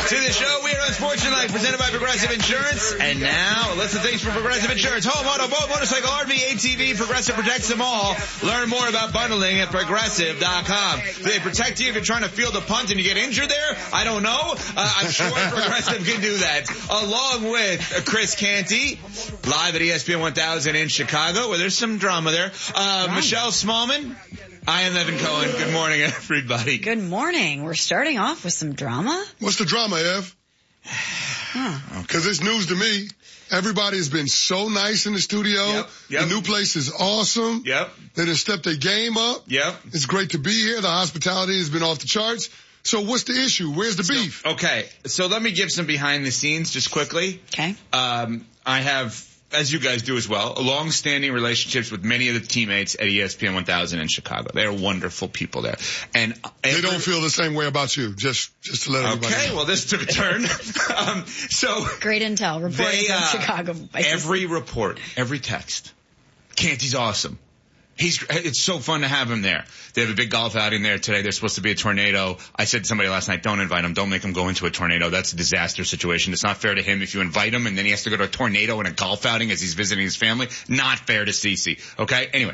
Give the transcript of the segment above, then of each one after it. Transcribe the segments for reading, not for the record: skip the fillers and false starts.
to the show. We are on Sports Tonight, presented by Progressive Insurance. And now, a list of things from Progressive Insurance. Home, auto, boat, motorcycle, RV, ATV. Progressive protects them all. Learn more about bundling at Progressive.com. They protect you if you're trying to field a punt and you get injured there. I don't know. I'm sure Progressive can do that. Along with Chris Canty, live at ESPN 1000 in Chicago, where there's some drama there. Michelle Smallman. I am Evan Cohen. Good morning, everybody. Good morning. We're starting off with some drama. What's the drama, Ev? Because it's news to me. Everybody has been so nice in the studio. Yep. The new place is awesome. Yep. They done stepped their game up. Yep. It's great to be here. The hospitality has been off the charts. So what's the issue? Where's the beef? Okay, so let me give some behind the scenes just quickly. Okay. I have, as you guys do as well, long-standing relationships with many of the teammates at ESPN 1000 in Chicago. They're wonderful people there. And they don't feel the same way about you, just to let everybody know. Okay, well, this took a turn. Great intel reporting from Chicago. Every report, every text. Canty's awesome. It's so fun to have him there. They have a big golf outing there today. There's supposed to be a tornado. I said to somebody last night, don't invite him. Don't make him go into a tornado. That's a disaster situation. It's not fair to him if you invite him and then he has to go to a tornado and a golf outing as he's visiting his family. Not fair to Cece. Okay? Anyway.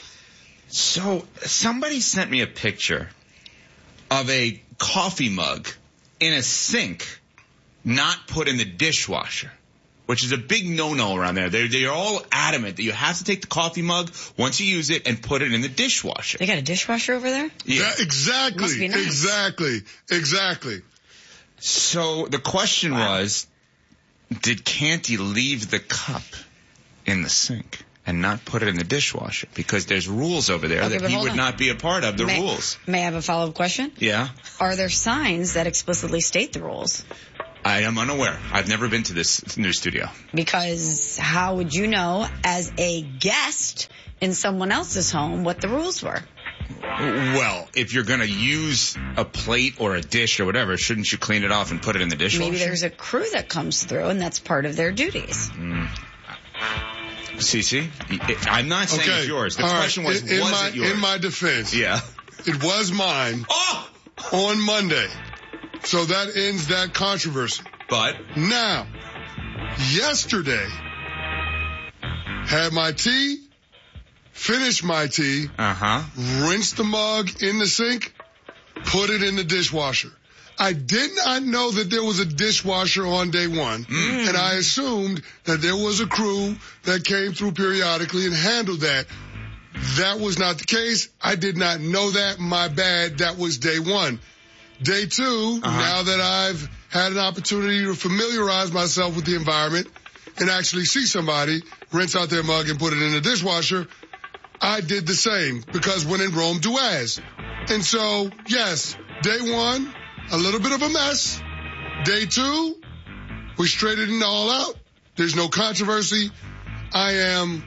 So somebody sent me a picture of a coffee mug in a sink not put in the dishwasher, which is a big no-no around there. They're all adamant that you have to take the coffee mug once you use it and put it in the dishwasher. They got a dishwasher over there? Yeah, exactly. Must be nice. Exactly. So the question was, did Canty leave the cup in the sink and not put it in the dishwasher? Because there's rules over there that he would not be a part of, rules. May I have a follow-up question? Yeah. Are there signs that explicitly state the rules? I am unaware. I've newer been to this new studio. Because how would you know, as a guest in someone else's home, what the rules were? Well, if you're going to use a plate or a dish or whatever, shouldn't you clean it off and put it in the dishwasher? Maybe there's a crew that comes through, and that's part of their duties. Cece, I'm not saying it's yours. The question was it yours? In my defense, yeah, it was mine on Monday. So that ends that controversy. But now, yesterday, had my tea, finished my tea, rinsed the mug in the sink, put it in the dishwasher. I did not know that there was a dishwasher on day one, and I assumed that there was a crew that came through periodically and handled that. That was not the case. I did not know that. My bad. That was day one. Day two, now that I've had an opportunity to familiarize myself with the environment and actually see somebody rinse out their mug and put it in the dishwasher, I did the same, because when in Rome, do as. And so, yes, day one, a little bit of a mess. Day two, we straightened it all out. There's no controversy. I am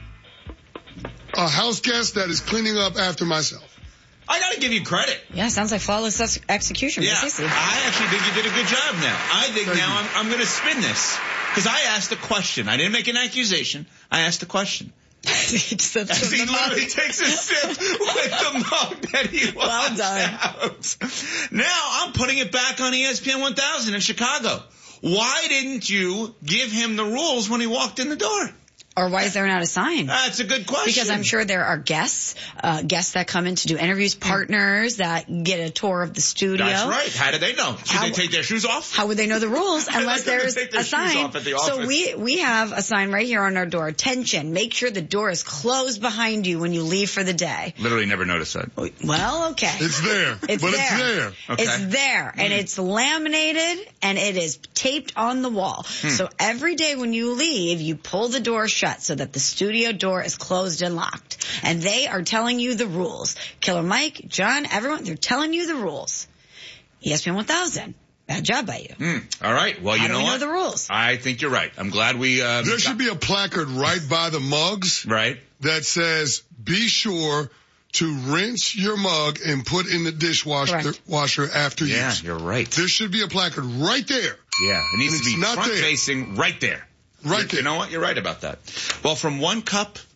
a house guest that is cleaning up after myself. I got to give you credit. Yeah, sounds like flawless execution. Yeah, I actually think you did a good job now. I think I'm going to spin this. Because I asked a question. I didn't make an accusation. I asked a question. He literally takes a sip with the mug that he wants out. Now I'm putting it back on ESPN 1000 in Chicago. Why didn't you give him the rules when he walked in the door? Or why is there not a sign? That's a good question. Because I'm sure there are guests that come in to do interviews, partners that get a tour of the studio. That's right. How do they know? Should they take their shoes off? How would they know the rules unless there's a sign? So we have a sign right here on our door. Attention, make sure the door is closed behind you when you leave for the day. Literally never noticed that. Well, okay. It's there. It's there. Okay. It's there. And it's laminated and it is taped on the wall. So every day when you leave, you pull the door shut so that the studio door is closed and locked. And they are telling you the rules. Killer Mike, John, everyone, they're telling you the rules. ESPN 1000. Bad job by you. All right. Well, you know what? How do we know the rules? I think you're right. I'm glad we... there should be a placard right by the mugs. Right. That says, be sure to rinse your mug and put in the dishwasher after use. Yeah, you're right. There should be a placard right there. Yeah, it needs to be front-facing right there. Right there. You know what? You're right about that. Well, from one cup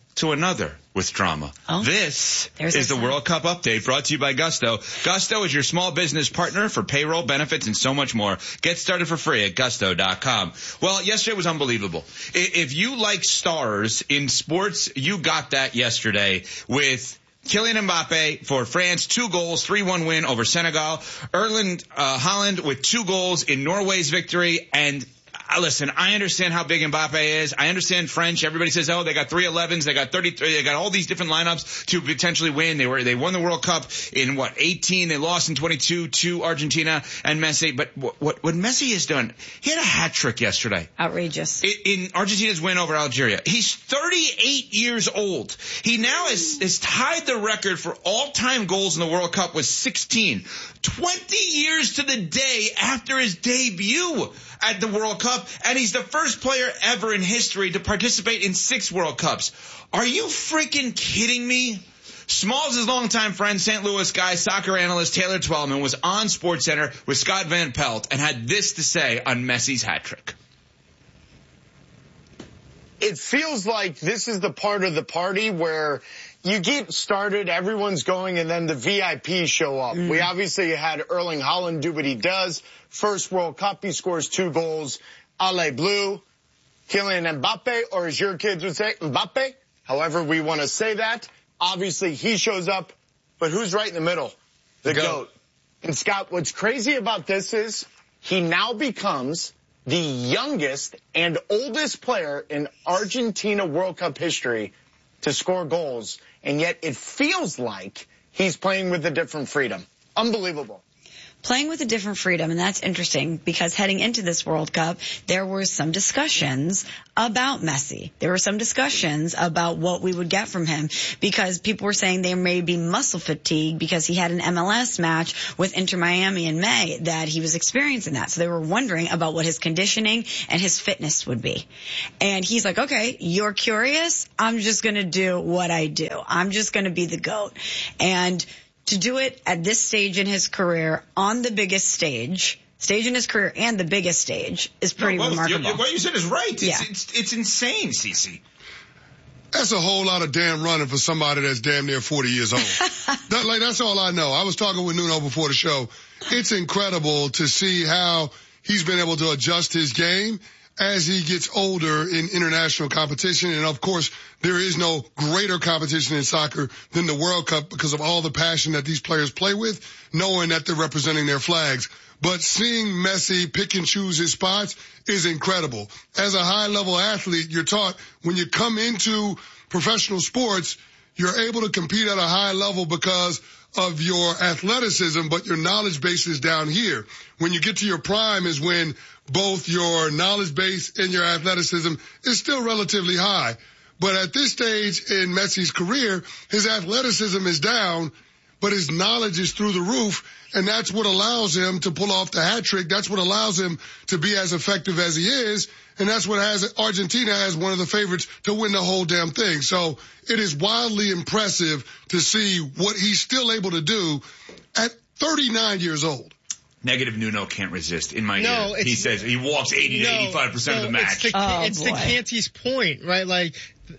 to another with drama. Oh, this is the World Cup update brought to you by Gusto. Gusto is your small business partner for payroll, benefits, and so much more. Get started for free at gusto.com. Well, yesterday was unbelievable. If you like stars in sports, you got that yesterday with Kylian Mbappe for France, 2 goals, 3-1 win over Senegal. Erling Haaland with 2 goals in Norway's victory. And listen, I understand how big Mbappe is. I understand French. Everybody says, oh, they got 3 11s, they got 33, they got all these different lineups to potentially win. They won the World Cup in 18. They lost in 22 to Argentina and Messi. But what Messi has done, he had a hat trick yesterday. Outrageous. In Argentina's win over Algeria. He's 38 years old. He now has tied the record for all-time goals in the World Cup with 16. 20 years to the day after his debut at the World Cup, and he's the first player ever in history to participate in 6 World Cups. Are you freaking kidding me? Smalls' longtime friend, St. Louis guy, soccer analyst Taylor Twellman was on SportsCenter with Scott Van Pelt and had this to say on Messi's hat trick. It feels like this is the part of the party where you get started, everyone's going, and then the VIPs show up. We obviously had Erling Haaland do what he does. First World Cup, he scores 2 goals. Ale Bleu, Kylian Mbappe, or as your kids would say, Mbappe. However we want to say that. Obviously, he shows up, but who's right in the middle? The GOAT. And Scott, what's crazy about this is he now becomes the youngest and oldest player in Argentina World Cup history to score goals, and yet it feels like he's playing with a different freedom. Unbelievable. Playing with a different freedom, and that's interesting because heading into this World Cup, there were some discussions about Messi. There were some discussions about what we would get from him because people were saying there may be muscle fatigue because he had an MLS match with Inter Miami in May that he was experiencing that. So they were wondering about what his conditioning and his fitness would be. And he's like, okay, you're curious? I'm just going to do what I do. I'm just going to be the GOAT. And to do it at this stage in his career, on the biggest stage in his career and the biggest stage, is pretty remarkable. What you said is right. Yeah. It's insane, Cece. That's a whole lot of damn running for somebody that's damn near 40 years old. That's all I know. I was talking with Nuno before the show. It's incredible to see how he's been able to adjust his game as he gets older in international competition. And of course, there is no greater competition in soccer than the World Cup because of all the passion that these players play with, knowing that they're representing their flags. But seeing Messi pick and choose his spots is incredible. As a high-level athlete, you're taught when you come into professional sports, you're able to compete at a high level because of your athleticism, but your knowledge base is down here. When you get to your prime is when both your knowledge base and your athleticism is still relatively high. But at this stage in Messi's career, his athleticism is down, but his knowledge is through the roof, and that's what allows him to pull off the hat trick. That's what allows him to be as effective as he is, and that's what has Argentina as one of the favorites to win the whole damn thing. So it is wildly impressive to see what he's still able to do at 39 years old. Negative Nuno can't resist. In my ear, he says he walks 80 to 85% of the match. It's to Canty's point, right? Like,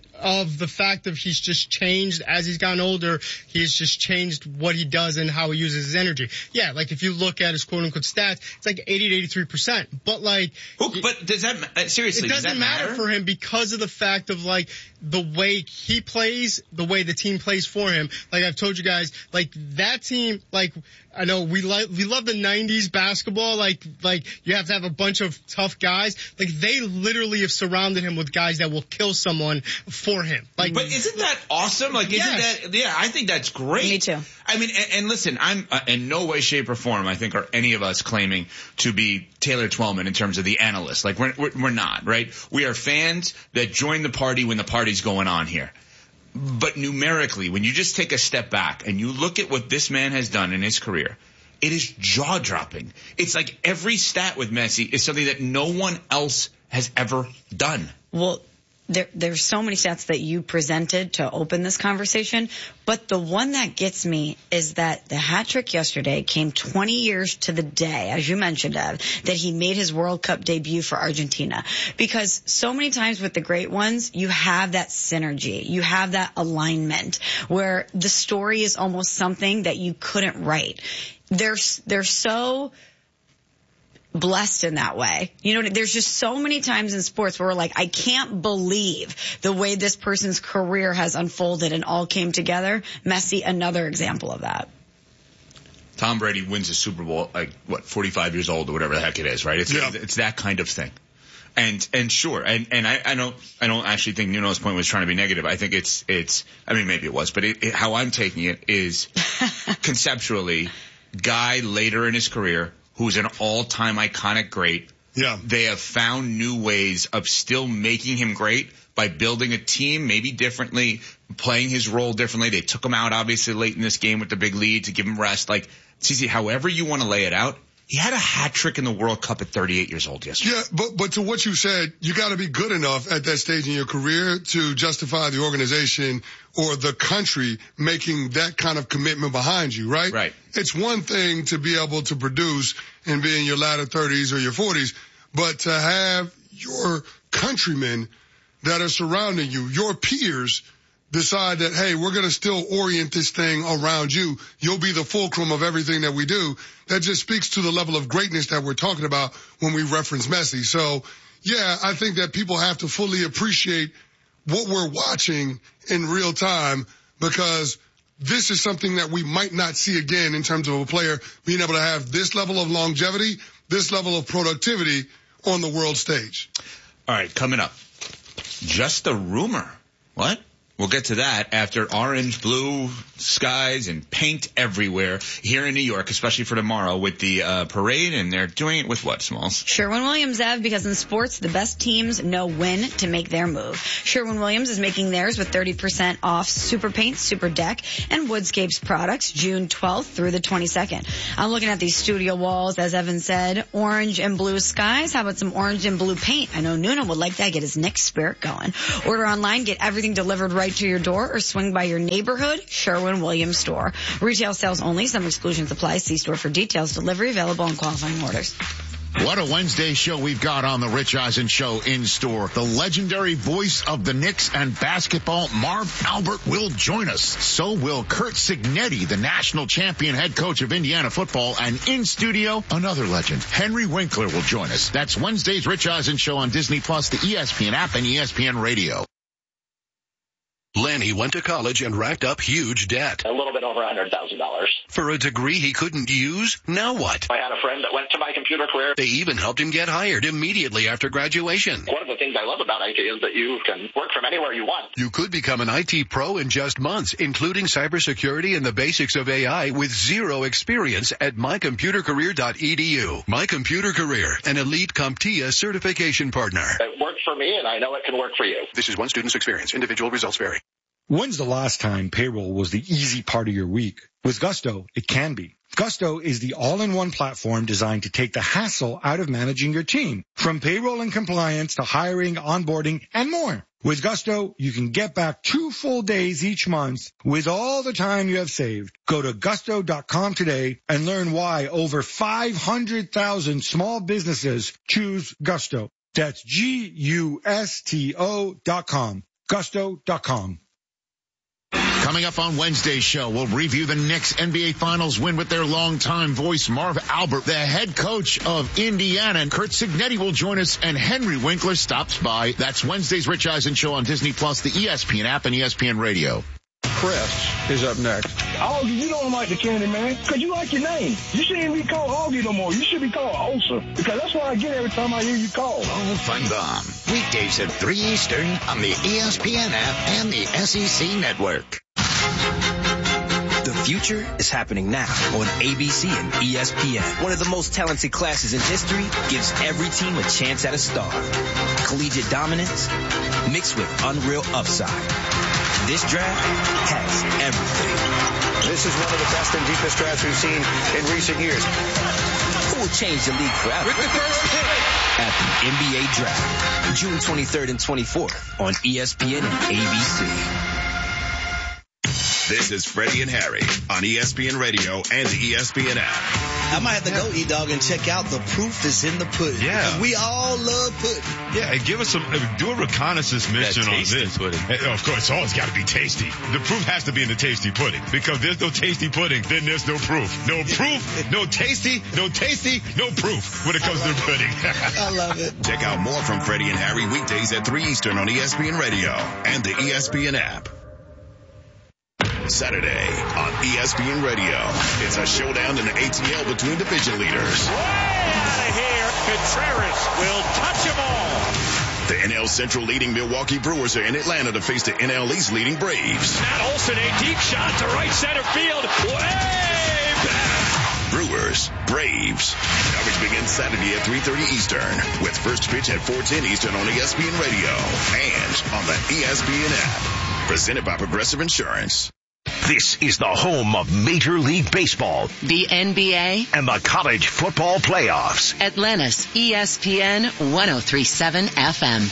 of the fact that he's just changed as he's gotten older. He's just changed what he does and how he uses his energy. Yeah, like if you look at his quote-unquote stats, it's like 80 to 83%. But like, but does that seriously? It doesn't matter for him because of the fact of like the way he plays, the way the team plays for him. Like I've told you guys, like that team, like I know we love the 90s basketball. Like you have to have a bunch of tough guys. Like they literally have surrounded him with guys that will kill someone for him. Like, but isn't that awesome? Like, isn't that? Yeah, I think that's great. Me too. I mean, and listen, I'm in no way, shape, or form, I think, are any of us claiming to be Taylor Twellman in terms of the analyst. Like, we're not, right? We are fans that join the party when the party's going on here. But numerically, when you just take a step back and you look at what this man has done in his career, it is jaw-dropping. It's like every stat with Messi is something that no one else has ever done. Well, there's so many stats that you presented to open this conversation, but the one that gets me is that the hat trick yesterday came 20 years to the day, as you mentioned, Ev, that he made his World Cup debut for Argentina. Because so many times with the great ones, you have that synergy, you have that alignment where the story is almost something that you couldn't write. They're so blessed in that way. You know, there's just so many times in sports where we're like, I can't believe the way this person's career has unfolded and all came together. Messi, another example of that. Tom Brady wins a Super Bowl, 45 years old or whatever the heck it is, right? It's that kind of thing. And sure, and I don't actually think Nuno's point was trying to be negative. I think I mean, maybe it was, but how I'm taking it is conceptually, guy later in his career, who's an all-time iconic great. Yeah. They have found new ways of still making him great by building a team maybe differently, playing his role differently. They took him out obviously late in this game with the big lead to give him rest. Like, CC, however you want to lay it out, he had a hat trick in the World Cup at 38 years old yesterday. Yeah, but to what you said, you got to be good enough at that stage in your career to justify the organization or the country making that kind of commitment behind you, right? Right. It's one thing to be able to produce and be in your latter 30s or your 40s, but to have your countrymen that are surrounding you, your peers, decide that, hey, we're going to still orient this thing around you. You'll be the fulcrum of everything that we do. That just speaks to the level of greatness that we're talking about when we reference Messi. So, yeah, I think that people have to fully appreciate what we're watching in real time, because this is something that we might not see again in terms of a player being able to have this level of longevity, this level of productivity on the world stage. All right, coming up, just a rumor. What? We'll get to that after orange, blue skies and paint everywhere here in New York, especially for tomorrow with the parade. And they're doing it with what, Smalls? Sherwin-Williams, Ev, because in sports, the best teams know when to make their move. Sherwin-Williams is making theirs with 30% off Super Paint, Super Deck, and Woodscapes products June 12th through the 22nd. I'm looking at these studio walls, as Evan said, orange and blue skies. How about some orange and blue paint? I know Nuno would like that, get his Knicks spirit going. Order online, get everything delivered right to your door, or swing by your neighborhood Sherwin-Williams store. Retail sales only. Some exclusions apply. See store for details. Delivery available on qualifying orders. What a Wednesday show we've got on the Rich Eisen Show in store. The legendary voice of the Knicks and basketball, Marv Albert, will join us. So will Curt Cignetti, the national champion head coach of Indiana football. And in studio, another legend, Henry Winkler, will join us. That's Wednesday's Rich Eisen Show on Disney+, the ESPN app, and ESPN Radio. Lanny went to college and racked up huge debt. A little bit over $100,000. For a degree he couldn't use? Now what? I had a friend that went to My Computer Career. They even helped him get hired immediately after graduation. One of the things I love about IT is that you can work from anywhere you want. You could become an IT pro in just months, including cybersecurity and the basics of AI with zero experience at mycomputercareer.edu. My Computer Career, an elite CompTIA certification partner. It worked for me, and I know it can work for you. This is one student's experience. Individual results vary. When's the last time payroll was the easy part of your week? With Gusto, it can be. Gusto is the all-in-one platform designed to take the hassle out of managing your team. From payroll and compliance to hiring, onboarding, and more. With Gusto, you can get back 2 full days each month with all the time you have saved. Go to gusto.com today and learn why over 500,000 small businesses choose Gusto. That's Gusto.com. Gusto.com. Coming up on Wednesday's show, we'll review the Knicks NBA Finals win with their longtime voice, Marv Albert, the head coach of Indiana. And Curt Cignetti will join us, and Henry Winkler stops by. That's Wednesday's Rich Eisen Show on Disney+, the ESPN app, and ESPN Radio. Chris is up next. Augie, you don't like the candy, man, because you like your name. You shouldn't be called Augie no more. You should be called Osa, because that's what I get every time I hear you call. Oh, Fun Bomb. Weekdays at 3 Eastern on the ESPN app and the SEC Network. The future is happening now on ABC and ESPN. One of the most talented classes in history gives every team a chance at a star. Collegiate dominance mixed with unreal upside. This draft has everything. This is one of the best and deepest drafts we've seen in recent years. Who will change the league forever? At the NBA Draft, June 23rd and 24th on ESPN and ABC. This is Freddie and Harry on ESPN Radio and the ESPN app. I might have to go, E-Dog, and check out The Proof is in the Pudding. Yeah. Because we all love pudding. Yeah, and give us do a reconnaissance mission on this. Pudding. Of course, it's always got to be tasty. The proof has to be in the tasty pudding, because if there's no tasty pudding, then there's no proof. No proof, no tasty, no proof when it comes to the pudding. I love it. Check out more from Freddie and Harry weekdays at 3 Eastern on ESPN Radio and the ESPN app. Saturday on ESPN Radio, it's a showdown in the ATL between division leaders. Way out of here, Contreras will touch them all. The NL Central leading Milwaukee Brewers are in Atlanta to face the NL East leading Braves. Matt Olson, a deep shot to right center field, way back. Brewers, Braves. Coverage begins Saturday at 3:30 Eastern with first pitch at 4:10 Eastern on ESPN Radio and on the ESPN app. Presented by Progressive Insurance. This is the home of Major League Baseball, the NBA, and the college football playoffs. Atlanta's ESPN 103.7 FM.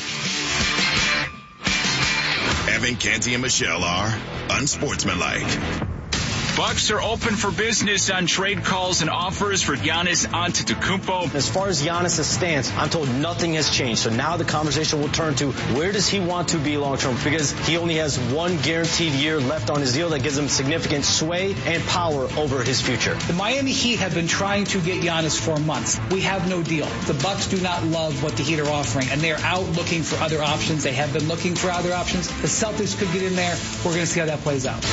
Evan, Canty, and Michelle are unsportsmanlike. Bucks are open for business on trade calls and offers for Giannis Antetokounmpo. As far as Giannis' stance, I'm told nothing has changed. So now the conversation will turn to where does he want to be long-term? Because he only has one guaranteed year left on his deal that gives him significant sway and power over his future. The Miami Heat have been trying to get Giannis for months. We have no deal. The Bucks do not love what the Heat are offering, and they're out looking for other options. They have been looking for other options. The Celtics could get in there. We're going to see how that plays out.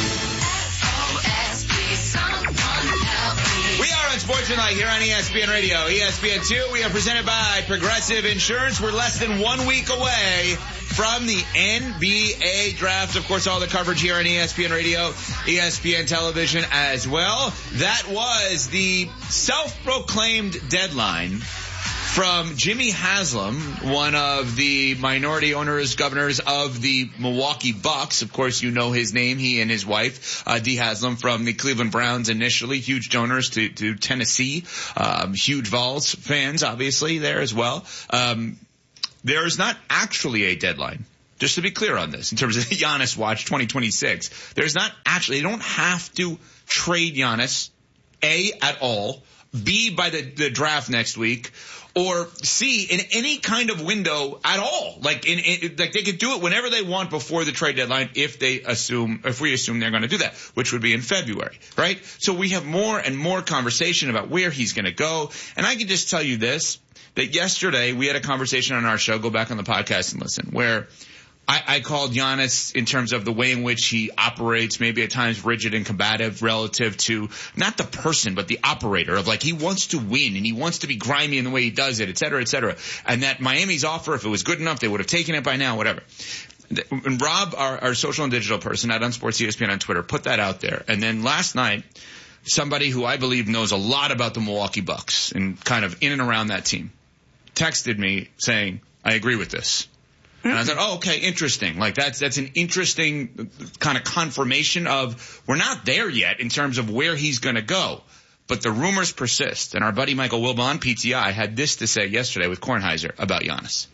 We are Unsportsmanlike here on ESPN Radio, ESPN2. We are presented by Progressive Insurance. We're less than 1 week away from the NBA draft. Of course, all the coverage here on ESPN Radio, ESPN Television as well. That was the self-proclaimed deadline from Jimmy Haslam, one of the minority owners, governors of the Milwaukee Bucks. Of course, you know his name, he and his wife, Dee Haslam, from the Cleveland Browns initially, huge donors to Tennessee, huge Vols fans, obviously, there as well. There is not actually a deadline, just to be clear on this, in terms of Giannis Watch 2026. There's not actually, they don't have to trade Giannis, A, at all, B, by the draft next week, or C, in any kind of window at all. Like like they could do it whenever they want before the trade deadline if we assume they're going to do that, which would be in February, right? So we have more and more conversation about where he's going to go. And I can just tell you this, that yesterday we had a conversation on our show, go back on the podcast and listen, where I called Giannis in terms of the way in which he operates, maybe at times rigid and combative relative to not the person, but the operator of like he wants to win and he wants to be grimy in the way he does it, et cetera, et cetera. And that Miami's offer, if it was good enough, they would have taken it by now, whatever. And Rob, our social and digital person at Unsports ESPN on Twitter, put that out there. And then last night, somebody who I believe knows a lot about the Milwaukee Bucks and kind of in and around that team texted me saying, I agree with this. And I thought, oh, okay, interesting. Like that's an interesting kind of confirmation of we're not there yet in terms of where he's going to go. But the rumors persist. And our buddy Michael Wilbon, PTI, had this to say yesterday with Kornheiser about Giannis.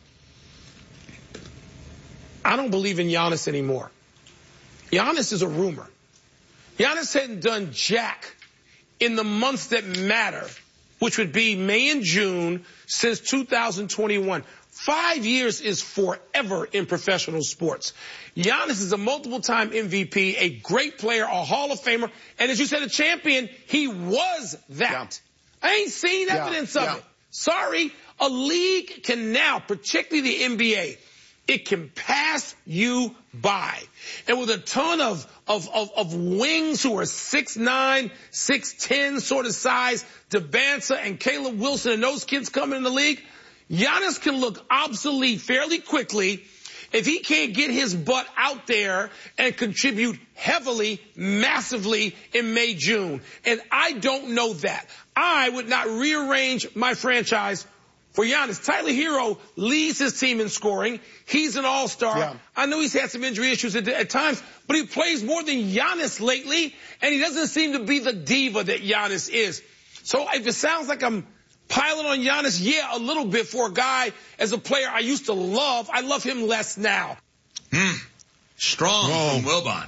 I don't believe in Giannis anymore. Giannis is a rumor. Giannis hadn't done jack in the months that matter, which would be May and June since 2021. 5 years is forever in professional sports. Giannis is a multiple-time MVP, a great player, a Hall of Famer, and as you said, a champion. He was that. Yeah. I ain't seen evidence of it. Sorry. A league can now, particularly the NBA, it can pass you by. And with a ton of wings who are 6'9", 6'10", sort of size, Debanza and Caleb Wilson and those kids coming in the league, Giannis can look obsolete fairly quickly if he can't get his butt out there and contribute heavily, massively in May, June. And I don't know that. I would not rearrange my franchise for Giannis. Tyler Hero leads his team in scoring. He's an all-star. Yeah. I know he's had some injury issues at times, but he plays more than Giannis lately, and he doesn't seem to be the diva that Giannis is. So if it sounds like I'm piling on Giannis? Yeah, a little bit for a guy as a player I used to love. I love him less now. Strong from Wilbon.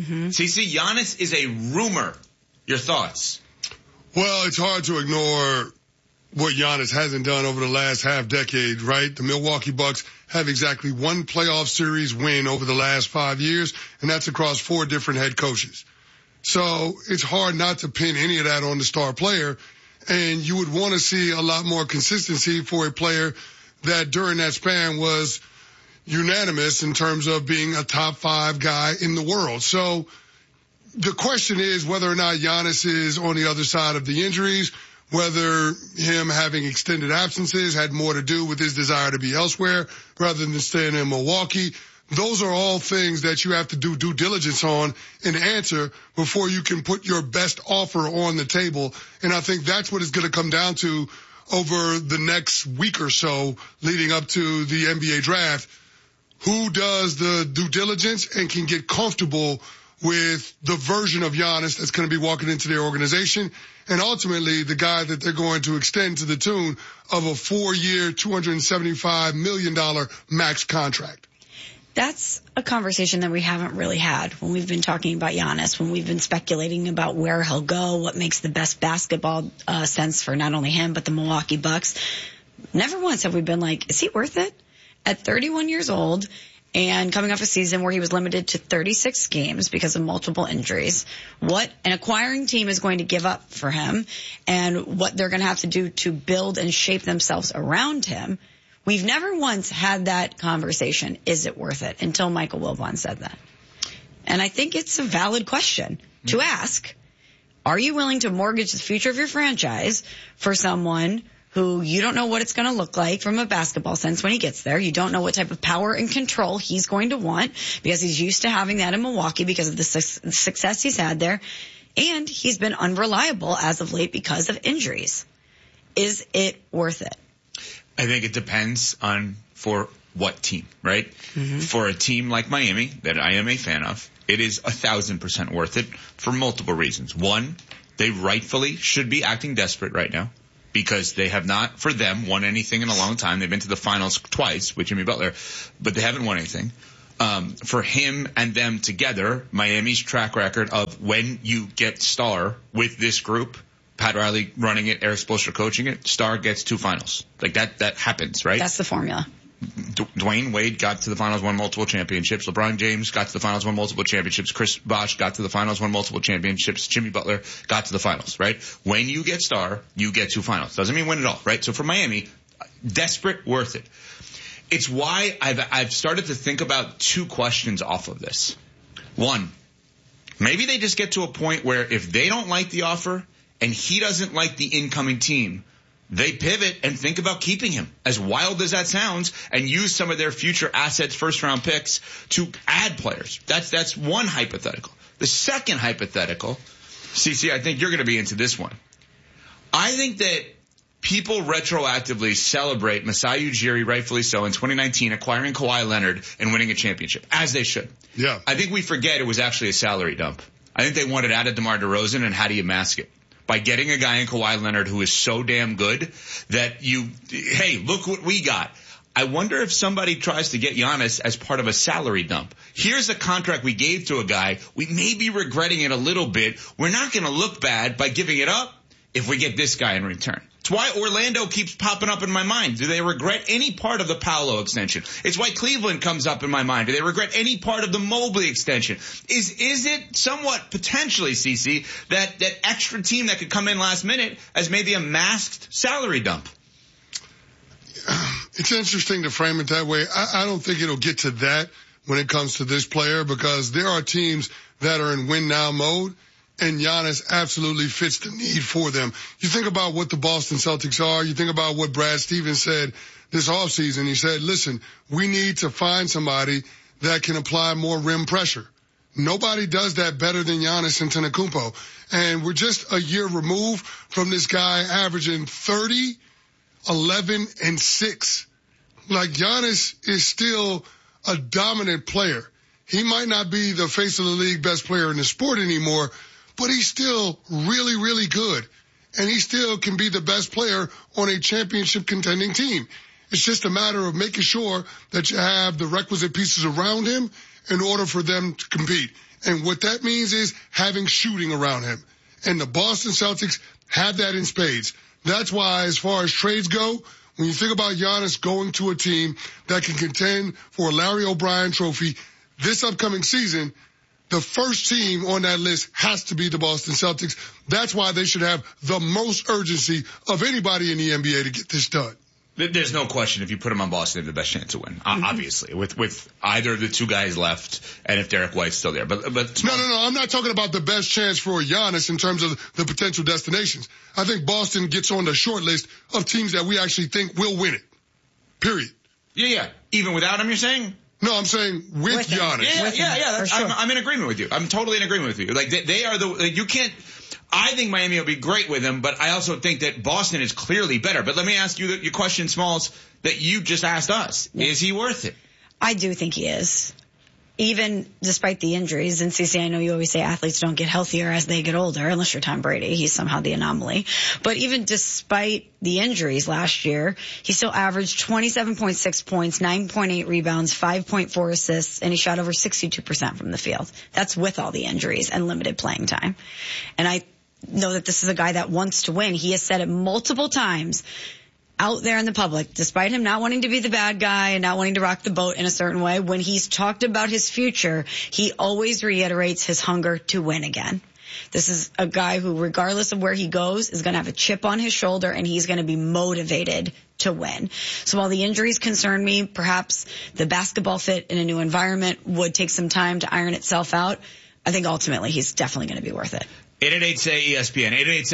CC, Giannis is a rumor. Your thoughts? Well, it's hard to ignore what Giannis hasn't done over the last half decade, right? The Milwaukee Bucks have exactly one playoff series win over the last 5 years, and that's across 4 different head coaches. So it's hard not to pin any of that on the star player, and you would want to see a lot more consistency for a player that during that span was unanimous in terms of being a top 5 guy in the world. So the question is whether or not Giannis is on the other side of the injuries, whether him having extended absences had more to do with his desire to be elsewhere rather than staying in Milwaukee. Those are all things that you have to do due diligence on and answer before you can put your best offer on the table. And I think that's what it's going to come down to over the next week or so leading up to the NBA draft. Who does the due diligence and can get comfortable with the version of Giannis that's going to be walking into their organization, and ultimately the guy that they're going to extend to the tune of a 4-year, $275 million max contract. That's a conversation that we haven't really had when we've been talking about Giannis, when we've been speculating about where he'll go, what makes the best basketball sense for not only him but the Milwaukee Bucks. Never once have we been like, is he worth it? At 31 years old, and coming off a season where he was limited to 36 games because of multiple injuries, what an acquiring team is going to give up for him and what they're going to have to do to build and shape themselves around him. We've never once had that conversation, is it worth it, until Michael Wilbon said that. And I think it's a valid question to ask. Are you willing to mortgage the future of your franchise for someone who you don't know what it's going to look like from a basketball sense when he gets there? You don't know what type of power and control he's going to want because he's used to having that in Milwaukee because of the success he's had there. And he's been unreliable as of late because of injuries. Is it worth it? I think it depends on for what team, right? For a team like Miami that I am a fan of, it is 1,000% worth it for multiple reasons. One, they rightfully should be acting desperate right now, because they have not, for them, won anything in a long time. They've been to the finals twice with Jimmy Butler, but they haven't won anything. For him and them together, Miami's track record of when you get star with this group, Pat Riley running it, Eric Spoelstra coaching it, star gets 2 finals. Like that happens, right? That's the formula. Dwayne Wade got to the finals, won multiple championships. LeBron James got to the finals, won multiple championships. Chris Bosh got to the finals, won multiple championships. Jimmy Butler got to the finals, right? When you get star, you get 2 finals. Doesn't mean win it all, right? So for Miami, desperate, worth it. It's why I've started to think about 2 questions off of this. One, maybe they just get to a point where if they don't like the offer and he doesn't like the incoming team, they pivot and think about keeping him, as wild as that sounds, and use some of their future assets, first-round picks, to add players. That's one hypothetical. The second hypothetical, CC, I think you're going to be into this one. I think that people retroactively celebrate Masai Ujiri, rightfully so, in 2019, acquiring Kawhi Leonard and winning a championship, as they should. Yeah. I think we forget it was actually a salary dump. I think they wanted out of DeMar DeRozan, and how do you mask it? By getting a guy in Kawhi Leonard who is so damn good that hey, look what we got. I wonder if somebody tries to get Giannis as part of a salary dump. Here's a contract we gave to a guy. We may be regretting it a little bit. We're not going to look bad by giving it up if we get this guy in return. It's why Orlando keeps popping up in my mind. Do they regret any part of the Paolo extension? It's why Cleveland comes up in my mind. Do they regret any part of the Mobley extension? Is it somewhat potentially, CC, that extra team that could come in last minute as maybe a masked salary dump? It's interesting to frame it that way. I don't think it'll get to that when it comes to this player, because there are teams that are in win now mode, and Giannis absolutely fits the need for them. You think about what the Boston Celtics are. You think about what Brad Stevens said this offseason. He said, listen, we need to find somebody that can apply more rim pressure. Nobody does that better than Giannis Antetokounmpo. And we're just a year removed from this guy averaging 30, 11, and 6. Like, Giannis is still a dominant player. He might not be the face of the league best player in the sport anymore, but he's still really, really good. and he still can be the best player on a championship contending team. It's just a matter of making sure that you have the requisite pieces around him in order for them to compete. And what that means is having shooting around him. And the Boston Celtics have that in spades. That's why, as far as trades go, when you think about Giannis going to a team that can contend for a Larry O'Brien trophy this upcoming season, the first team on that list has to be the Boston Celtics. That's why they should have the most urgency of anybody in the NBA to get this done. There's no question if you put them on Boston, they have the best chance to win. Obviously, with either of the two guys left, and if Derek White's still there. But no, I'm not talking about the best chance for Giannis in terms of the potential destinations. I think Boston gets on the short list of teams that we actually think will win it. Period. Yeah. Even without him, you're saying? No, I'm saying with Giannis. Yeah. Sure. I'm in agreement with you. I'm totally in agreement with you. Like they are you can't. I think Miami will be great with him, but I also think that Boston is clearly better. But let me ask you your question, Smalls, that you just asked us. Yeah. Is he worth it? I do think he is. Even despite the injuries, and CC, I know you always say athletes don't get healthier as they get older, unless you're Tom Brady. He's somehow the anomaly. But even despite the injuries last year, he still averaged 27.6 points, 9.8 rebounds, 5.4 assists, and he shot over 62% from the field. That's with all the injuries and limited playing time. And I know that this is a guy that wants to win. He has said it multiple times out there in the public, despite him not wanting to be the bad guy and not wanting to rock the boat in a certain way, when he's talked about his future, he always reiterates his hunger to win again. This is a guy who, regardless of where he goes, is going to have a chip on his shoulder, and he's going to be motivated to win. So while the injuries concern me, perhaps the basketball fit in a new environment would take some time to iron itself out. I think ultimately he's definitely going to be worth it. 888-SAY-ESPN,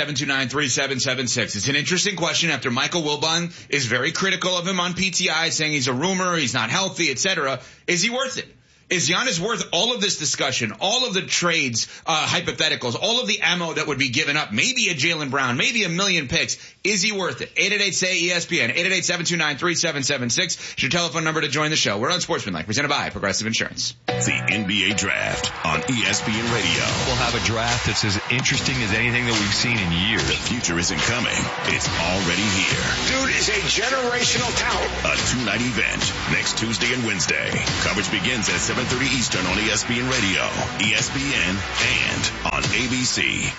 888-729-3776. It's an interesting question after Michael Wilbon is very critical of him on PTI, saying he's a rumor, he's not healthy, etc. Is he worth it? Is Giannis worth all of this discussion, all of the trades, hypotheticals, all of the ammo that would be given up, maybe a Jaylen Brown, maybe a million picks? Is he worth it? 888-SAY-ESPN, 888-729-3776 is your telephone number to join the show. We're on Sportsmanlike, presented by Progressive Insurance. The NBA Draft on ESPN Radio. We'll have a draft that's as interesting as anything that we've seen in years. The future isn't coming. It's already here. Dude is a generational talent. A two-night event next Tuesday and Wednesday. Coverage begins at 7:30 Eastern on ESPN Radio, ESPN, and on ABC.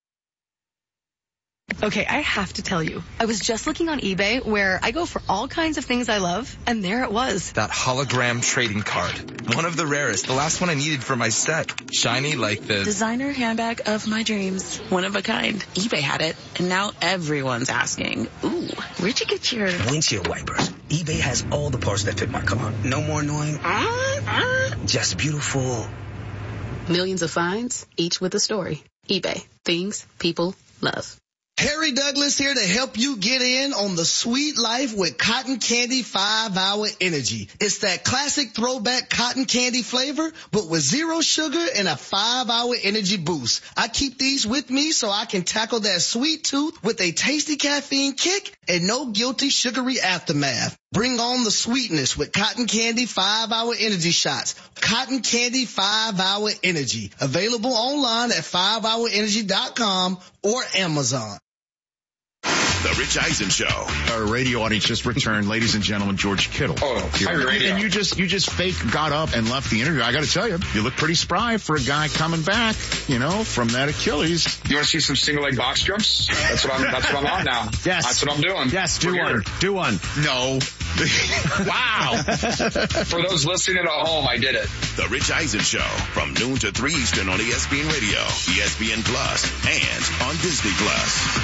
Okay, I have to tell you, I was just looking on eBay where I go for all kinds of things I love, and there it was. That hologram trading card. One of the rarest. The last one I needed for my set. Shiny like the designer handbag of my dreams. One of a kind. eBay had it, and now everyone's asking, ooh, where'd you get your windshield wipers? eBay has all the parts that fit my car. No more annoying. Just beautiful. Millions of finds, each with a story. eBay. Things people love. Harry Douglas here to help you get in on the sweet life with Cotton Candy 5-Hour Energy. It's that classic throwback cotton candy flavor, but with zero sugar and a 5-hour energy boost. I keep these with me so I can tackle that sweet tooth with a tasty caffeine kick and no guilty sugary aftermath. Bring on the sweetness with Cotton Candy 5-Hour Energy Shots. Cotton Candy 5-Hour Energy. Available online at 5hourenergy.com or Amazon. The Rich Eisen Show. Our radio audience just returned, ladies and gentlemen, George Kittle. And you just fake got up and left the interview. I got to tell you, you look pretty spry for a guy coming back, from that Achilles. You want to see some single leg box jumps? That's what I'm on now. Yes. That's what I'm doing. Yes, do one. No. Wow. For those listening at home, I did it. The Rich Eisen Show from noon to 3 Eastern on ESPN Radio, ESPN Plus, and on Disney Plus.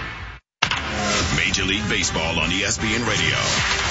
Major League Baseball on ESPN Radio.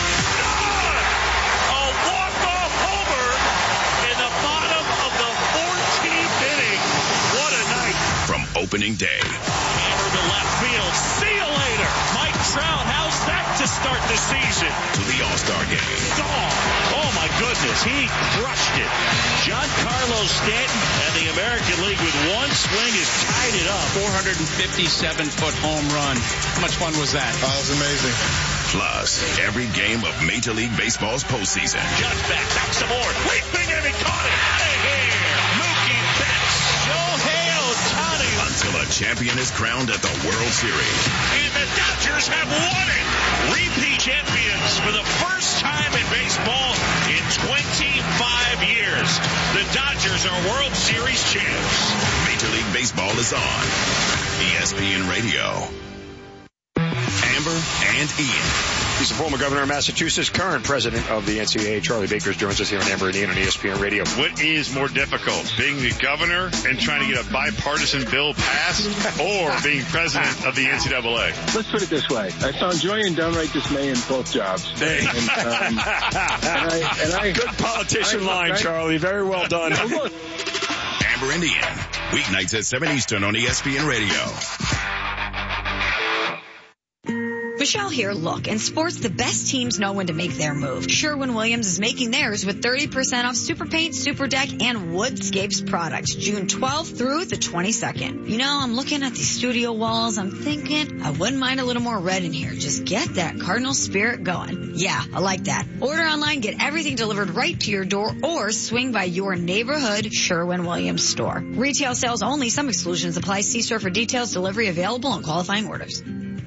A walk-off homer in the bottom of the 14th inning. What a night. From opening day. Hammer to left field. See you later. Mike Trout, how's that to start the season? To the All-Star game. Oh my goodness, he crushed it. Giancarlo Stanton and the American League with one swing has tied it up. 457-foot home run. How much fun was that? Oh, it was amazing. Plus, every game of Major League Baseball's postseason. Judge back some more. Leaping and he caught it. Out of here. Mookie Betts. Shohei Ohtani. Until a champion is crowned at the World Series. And the Dodgers have won it. Repeat champions for the first time in baseball in 25 years. The Dodgers are World Series champs. Major League Baseball is on ESPN Radio. Amber and Ian. He's the former governor of Massachusetts, current president of the NCAA. Charlie Baker joins us here on Amber and Ian on ESPN Radio. What is more difficult, being the governor and trying to get a bipartisan bill passed, or being president of the NCAA? Let's put it this way. I found joy and downright dismay in both jobs. Good politician line, Charlie. Very well done. Amber and Ian, weeknights at 7 Eastern on ESPN Radio. Michelle here. Look, in sports, the best teams know when to make their move. Sherwin-Williams is making theirs with 30% off Super Paint, Super Deck, and Woodscapes products, June 12th through the 22nd. You know, I'm looking at these studio walls. I'm thinking I wouldn't mind a little more red in here. Just get that Cardinal spirit going. Yeah, I like that. Order online, get everything delivered right to your door, or swing by your neighborhood Sherwin-Williams store. Retail sales only. Some exclusions apply. See store for details. Delivery available and qualifying orders.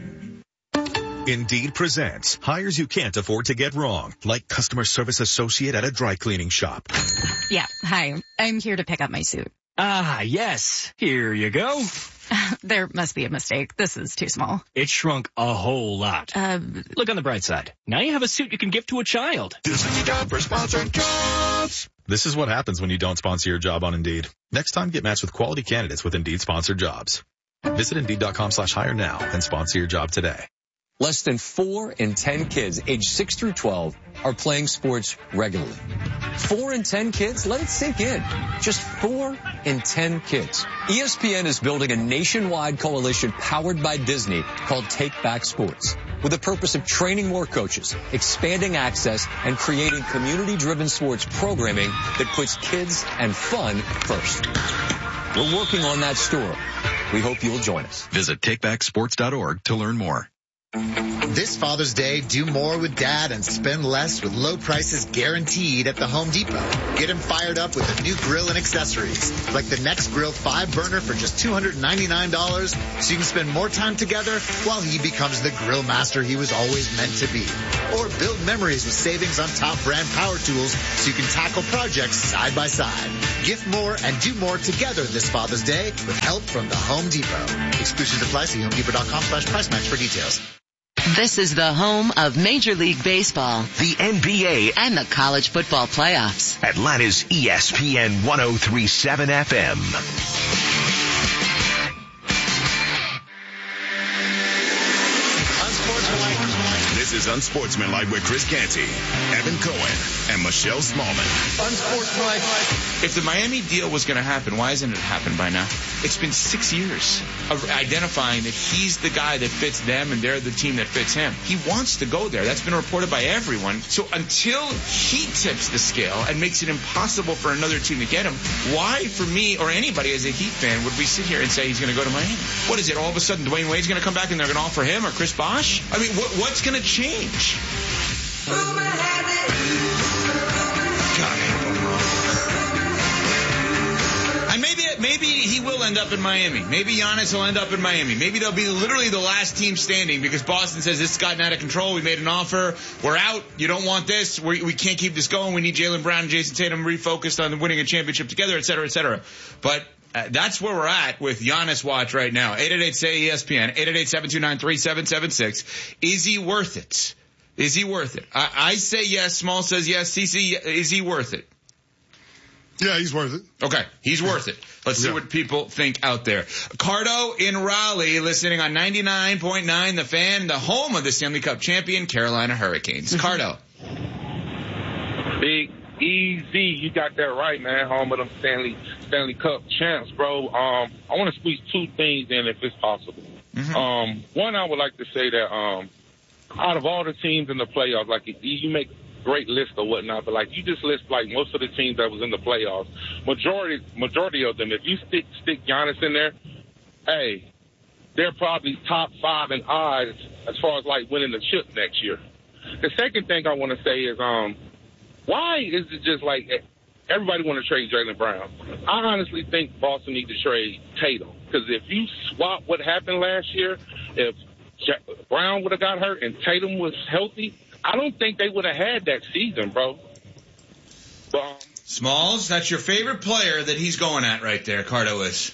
Indeed presents hires you can't afford to get wrong, like customer service associate at a dry cleaning shop. Yeah, hi. I'm here to pick up my suit. Ah, yes. Here you go. There must be a mistake. This is too small. It shrunk a whole lot. Look on the bright side. Now you have a suit you can give to a child. This is your job for sponsored jobs. This is what happens when you don't sponsor your job on Indeed. Next time, get matched with quality candidates with Indeed sponsored jobs. Visit Indeed.com/hire now and sponsor your job today. Less than 4 in 10 kids aged 6 through 12 are playing sports regularly. 4 in 10 kids? Let it sink in. Just 4 in 10 kids. ESPN is building a nationwide coalition powered by Disney called Take Back Sports, with the purpose of training more coaches, expanding access, and creating community-driven sports programming that puts kids and fun first. We're working on that story. We hope you'll join us. Visit takebacksports.org to learn more. This Father's Day, do more with Dad and spend less with low prices guaranteed at the Home Depot. Get him fired up with a new grill and accessories, like the Next Grill 5-burner for just $299, so you can spend more time together while he becomes the grill master he was always meant to be. Or build memories with savings on top brand power tools so you can tackle projects side by side. Gift more and do more together this Father's Day with help from the Home Depot. Exclusions apply. See HomeDepot.com/price match for details. This is the home of Major League Baseball, the NBA, and the college football playoffs. Atlanta's ESPN 103.7 FM. This is Unsportsmanlike with Chris Canty, Evan Cohen, and Michelle Smallman. Unsportsmanlike. If the Miami deal was going to happen, why hasn't it happened by now? It's been 6 years of identifying that he's the guy that fits them and they're the team that fits him. He wants to go there. That's been reported by everyone. So until he tips the scale and makes it impossible for another team to get him, why, for me or anybody as a Heat fan, would we sit here and say he's going to go to Miami? What is it? All of a sudden, Dwayne Wade's going to come back and they're going to offer him or Chris Bosh? I mean, what's going to change? And maybe he will end up in Miami. Maybe Giannis will end up in Miami. Maybe they'll be literally the last team standing because Boston says this has gotten out of control. We made an offer. We're out. You don't want this. We can't keep this going. We need Jaylen Brown and Jason Tatum refocused on winning a championship together, et cetera, et cetera. But that's where we're at with Giannis watch right now. 888-SAY-ESPN, 888-729-3776. Is he worth it? Is he worth it? I say yes. Small says yes. CC, is he worth it? Yeah, he's worth it. Okay, he's worth it. Let's see what people think out there. Cardo in Raleigh, listening on 99.9 The Fan, the home of the Stanley Cup champion Carolina Hurricanes. Cardo. Big Easy, you got that right, man. Home of them Stanley Cup champs, bro. I want to squeeze 2 things in if it's possible. Mm-hmm. One, I would like to say that out of all the teams in the playoffs, like you make great list or whatnot, but like you just list like most of the teams that was in the playoffs, majority of them, if you stick Giannis in there, hey, they're probably top 5 in odds as far as like winning the chip next year. The second thing I want to say is why is it just like everybody want to trade Jaylen Brown? I honestly think Boston needs to trade Tatum. Because if you swap what happened last year, if Brown would have got hurt and Tatum was healthy, I don't think they would have had that season, bro. But, Smalls, that's your favorite player that he's going at right there, Cardo is.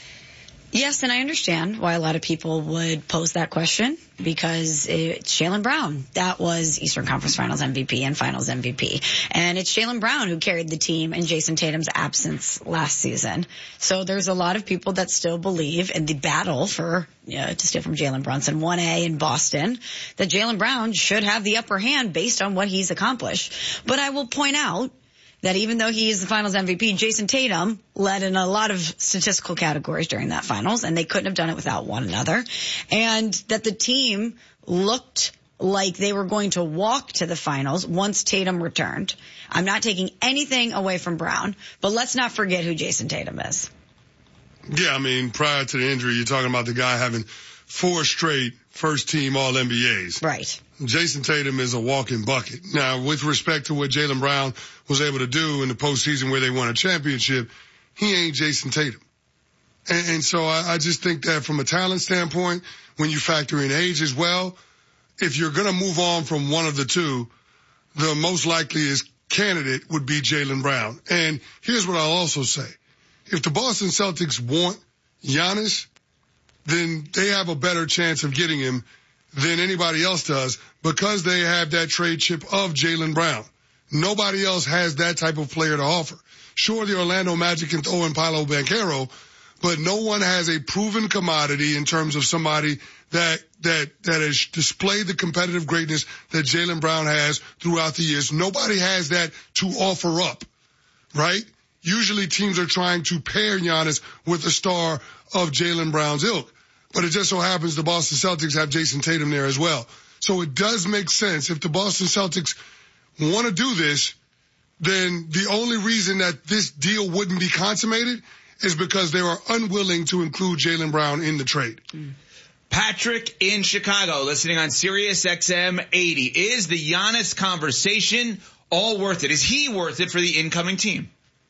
Yes, and I understand why a lot of people would pose that question because it's Jaylen Brown. That was Eastern Conference Finals MVP and Finals MVP. And it's Jaylen Brown who carried the team in Jason Tatum's absence last season. So there's a lot of people that still believe in the battle for, to steal from Jalen Brunson, 1A in Boston, that Jaylen Brown should have the upper hand based on what he's accomplished. But I will point out that even though he is the Finals MVP, Jason Tatum led in a lot of statistical categories during that Finals, and they couldn't have done it without one another. And that the team looked like they were going to walk to the Finals once Tatum returned. I'm not taking anything away from Brown, but let's not forget who Jason Tatum is. Yeah, I mean, prior to the injury, you're talking about the guy having 4 straight first-team All-NBAs. Right. Jason Tatum is a walking bucket. Now, with respect to what Jaylen Brown was able to do in the postseason where they won a championship, he ain't Jason Tatum. And so I just think that from a talent standpoint, when you factor in age as well, if you're going to move on from one of the two, the most likely candidate would be Jaylen Brown. And here's what I'll also say. If the Boston Celtics want Giannis, then they have a better chance of getting him than anybody else does because they have that trade chip of Jaylen Brown. Nobody else has that type of player to offer. Sure, the Orlando Magic can throw in Paolo Banchero, but no one has a proven commodity in terms of somebody that has displayed the competitive greatness that Jaylen Brown has throughout the years. Nobody has that to offer up, right? Usually teams are trying to pair Giannis with a star of Jaylen Brown's ilk. But it just so happens the Boston Celtics have Jason Tatum there as well. So it does make sense. If the Boston Celtics want to do this, then the only reason that this deal wouldn't be consummated is because they are unwilling to include Jaylen Brown in the trade. Patrick in Chicago, listening on Sirius XM 80. Is the Giannis conversation all worth it? Is he worth it for the incoming team?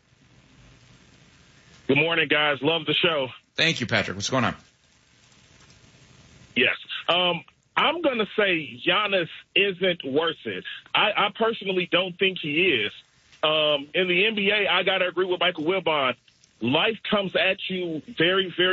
Good morning, guys. Love the show. Thank you, Patrick. What's going on? Yes. I'm going to say Giannis isn't worth it. I personally don't think he is. In the NBA, I got to agree with Michael Wilbon. Life comes at you very, very